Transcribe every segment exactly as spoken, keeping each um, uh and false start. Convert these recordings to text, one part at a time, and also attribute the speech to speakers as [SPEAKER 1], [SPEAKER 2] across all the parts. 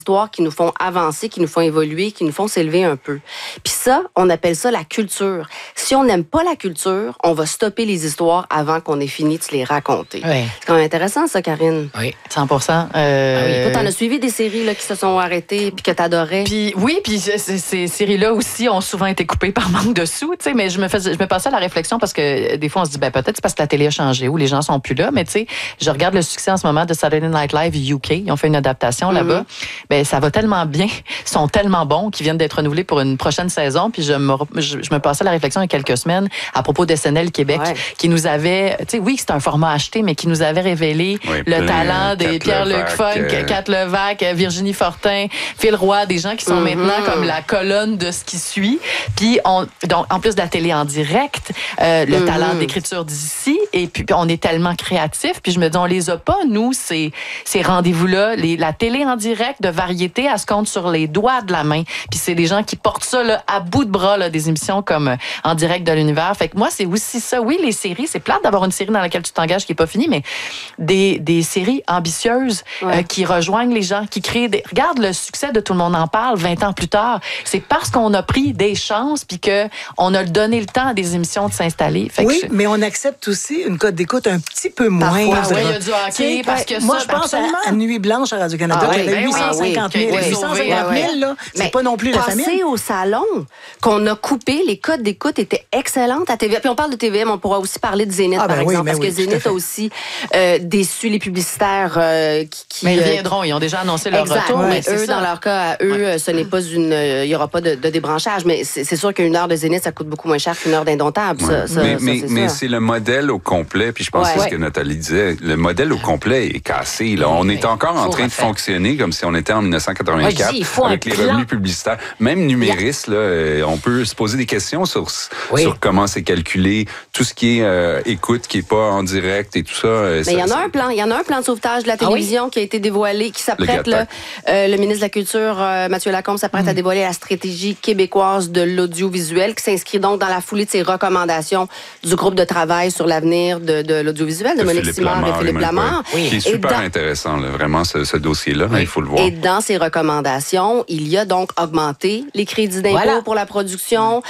[SPEAKER 1] histoires qui nous font avancer, qui nous font évoluer, qui nous font s'élever un peu. Puis ça, on appelle ça la culture. Si on n'aime pas la culture, on va stopper les histoires avant qu'on ait fini de se les raconter.
[SPEAKER 2] Oui.
[SPEAKER 1] C'est quand même intéressant, ça, Karine.
[SPEAKER 2] Oui, cent pour cent. Euh...
[SPEAKER 1] Ah oui. Toi, t'en as suivi des séries là, qui se sont arrêtées puis que t'adorais.
[SPEAKER 2] Puis oui, puis ces, ces séries-là aussi ont souvent été coupées par manque de sous, tu sais, mais je me faisais, je me passais à la réflexion parce que des fois on se dit ben peut-être c'est parce que la télé a changé ou les gens sont plus là, mais tu sais, je regarde le succès en ce moment de Saturday Night Live U K, ils ont fait une adaptation mm-hmm. là-bas. Ben ça va tellement bien, ils sont tellement bons qu'ils viennent d'être renouvelés pour une prochaine saison, puis je me je, je me passais à la réflexion il y a quelques semaines à propos d'S N L Québec ouais. qui nous avait, tu sais oui, c'est un format acheté mais qui nous avait révélé oui, le talent des Pierre-Luc Funk, euh... Kat Levac, Virginie Fortin, Phil Roy, des gens qui sont mm-hmm. maintenant comme la colonne de ce qui suit. Puis on donc en plus de la télé en direct, euh, le mm-hmm. talent d'écriture d'ici et puis, puis on est tellement créatifs, puis je me dis on les a pas nous ces ces rendez-vous-là, les, la télé en direct de variété, elle se compte sur les doigts de la main. Puis c'est des gens qui portent ça là, à bout de bras là, des émissions comme euh, En direct de l'univers. Fait que moi c'est aussi ça. Oui, les séries, c'est plate d'avoir une série dans laquelle tu t'engages qui est pas finie, mais des des séries ambitieuses ouais. euh, qui rejoignent les gens, qui créent des... Regarde le succès de Tout le monde en parle vingt ans plus tard. C'est parce qu'on a pris des chances puis qu'on a donné le temps à des émissions de s'installer. Fait
[SPEAKER 3] oui,
[SPEAKER 2] que je...
[SPEAKER 3] mais on accepte aussi une cote d'écoute un petit peu moins.
[SPEAKER 2] Parfois, oui, il y a du hockey parce que
[SPEAKER 3] moi,
[SPEAKER 2] ça,
[SPEAKER 3] je pense à, à Nuit Blanche à Radio-Canada
[SPEAKER 1] ah,
[SPEAKER 3] qui
[SPEAKER 1] oui,
[SPEAKER 3] avait
[SPEAKER 1] ben
[SPEAKER 3] huit cent cinquante mille.
[SPEAKER 1] Oui,
[SPEAKER 3] huit cent cinquante mille, là, c'est mais pas non plus la famille.
[SPEAKER 1] Passer au salon, qu'on a coupé, les codes d'écoute étaient excellentes à T V M. Puis on parle de T V M, on pourra aussi parler de Zénith, ah, ben par oui, exemple, parce oui, que Zénith a aussi euh, déçu les publicitaires euh, qui, qui...
[SPEAKER 2] Mais ils viendront, ils ont déjà annoncé leur
[SPEAKER 1] exact,
[SPEAKER 2] retour.
[SPEAKER 1] Mais eux, ça. Dans leur cas, à eux, ouais. ce n'est pas une... Il n'y aura pas de, de débranchage, mais c'est, c'est sûr qu'une heure de Zénith, ça coûte beaucoup moins cher qu'une heure d'Indomptable.
[SPEAKER 4] Ouais.
[SPEAKER 1] Ça, ça,
[SPEAKER 4] mais
[SPEAKER 1] ça,
[SPEAKER 4] mais,
[SPEAKER 1] c'est,
[SPEAKER 4] mais c'est le modèle au complet, puis je pense ouais. que c'est ce que Nathalie disait, le modèle au complet est cassé. Là. On est encore en train de fonctionner comme si on était en dix-neuf cent quatre-vingt-quatre ouais, dis, avec les plan. revenus publicitaires. Même numériste, là, on peut se poser des questions sur, oui. sur comment c'est calculé, tout ce qui est euh, écoute, qui n'est pas en direct et tout ça.
[SPEAKER 1] Mais il y en a un plan, il y en a un plan de sauvetage de la télévision ah, oui? qui a été dévoilé, qui s'apprête, le, là, euh, le ministre de la Culture, euh, Mathieu Lacombe, s'apprête mmh. à dévoiler la stratégie québécoise de l'audiovisuel, qui s'inscrit donc dans la foulée de ses recommandations du groupe de travail sur l'avenir de, de l'audiovisuel, de, de Monique Simard et Philippe Lamar.
[SPEAKER 4] Oui. Qui est super dans, intéressant, là, vraiment, ce, ce dossier-là, oui. il faut le voir.
[SPEAKER 1] Et dans ces recommandations, il y a donc augmenté les crédits d'impôt voilà. pour la production.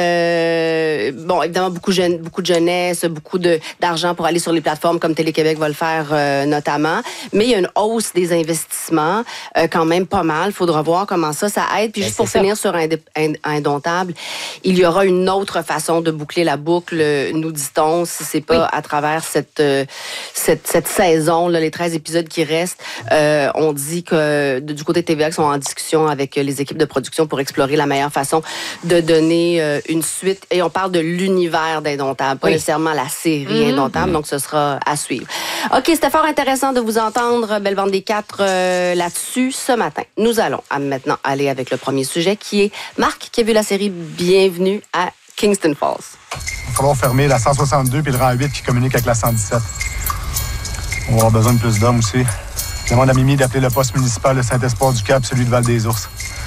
[SPEAKER 1] Euh, bon, évidemment, beaucoup, jeune, beaucoup de jeunesse, beaucoup de, d'argent pour aller sur les plateformes comme Télé-Québec va le faire euh, notamment. Mais il y a une hausse des investissements, euh, quand même pas mal. Il faudra voir comment ça, ça aide. Puis ben, juste pour ça. finir sur Indé- Indomptable, il y aura une autre façon de boucler la boucle, nous dit-on, si c'est pas oui. à travers cette, euh, cette, cette saison, là, les treize épisodes qui restent. Euh, on dit que du côté de T V A, ils sont en discussion avec les équipes de production pour explorer la meilleure façon de donner euh, une suite. Et on parle de l'univers d'Indomptable, pas oui. nécessairement la série mm-hmm. Indomptable, mm-hmm. donc ce sera à suivre. OK, c'était fort intéressant de vous entendre, Belle Bande des Quatre, euh, là-dessus ce matin. Nous allons à maintenant aller avec le premier sujet qui est Marc qui a vu la série Bienvenue à Kingston Falls.
[SPEAKER 5] Il va falloir fermer la cent soixante-deux puis le rang huit qui communique avec la cent dix-sept. On va avoir besoin de plus d'hommes aussi. Je demande à Mimi d'appeler le poste municipal de Saint-Espoir-du-Cap, celui de Val-des-Ours.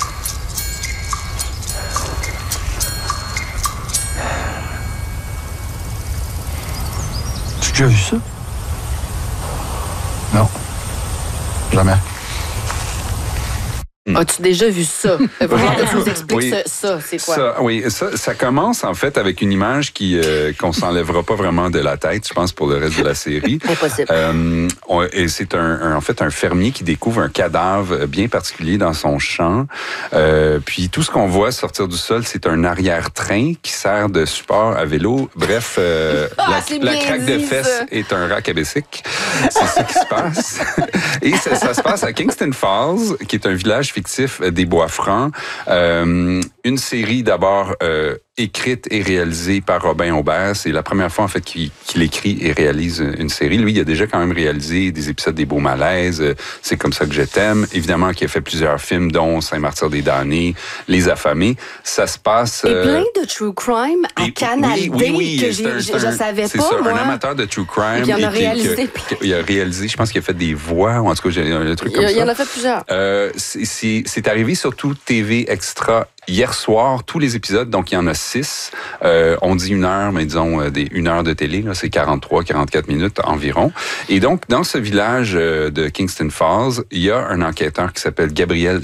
[SPEAKER 5] Tu as déjà vu ça? Non. Jamais.
[SPEAKER 1] As-tu déjà vu ça? Je vous explique oui, ça, c'est quoi?
[SPEAKER 4] Ça, oui, ça, ça commence en fait avec une image qui euh, qu'on s'enlèvera pas vraiment de la tête, je pense, pour le reste de la série.
[SPEAKER 1] Impossible.
[SPEAKER 4] Euh, on, et c'est un, un, en fait un fermier qui découvre un cadavre bien particulier dans son champ. Euh, puis tout ce qu'on voit sortir du sol, c'est un arrière-train qui sert de support à vélo. Bref, euh,
[SPEAKER 1] ah,
[SPEAKER 4] la, la craque de fesses est un rack à bicycle. C'est ça qui se passe. Et ça, ça se passe à Kingston Falls, qui est un village fictif des Bois-Francs. Euh, une série d'abord euh, écrite et réalisée par Robin Aubert. C'est la première fois en fait qu'il, qu'il écrit et réalise une série. Lui, il a déjà quand même réalisé des épisodes des Beaux Malaises, C'est comme ça que je t'aime. Évidemment, qu'il a fait plusieurs films, dont Saint-Martyr-des-Damnés, Les Affamés. Ça se passe...
[SPEAKER 1] Et plein de true crime à et, Canal D,
[SPEAKER 4] oui, oui, oui,
[SPEAKER 1] que j'ai, un, je ne savais
[SPEAKER 4] c'est
[SPEAKER 1] pas,
[SPEAKER 4] ça,
[SPEAKER 1] moi.
[SPEAKER 4] un amateur de true crime.
[SPEAKER 1] Et il en a réalisé.
[SPEAKER 4] Que, il a réalisé, je pense qu'il a fait des voix, ou en tout cas, j'ai un truc comme
[SPEAKER 1] il,
[SPEAKER 4] ça.
[SPEAKER 1] Il en a fait plusieurs.
[SPEAKER 4] Euh, c'est, c'est, c'est arrivé surtout T V Extra hier soir, tous les épisodes, donc il y en a six. Euh, on dit une heure, mais disons euh, des, une heure de télé, là, c'est quarante-trois, quarante-quatre minutes environ. Et donc, dans ce village euh, de Kingston Falls, il y a un enquêteur qui s'appelle Gabriel